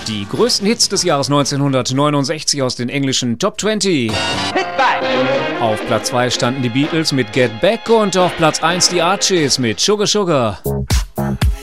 Die größten Hits des Jahres 1969 aus den englischen Top 20. Auf Platz 2 standen die Beatles mit Get Back und auf Platz 1 die Archies mit Sugar Sugar.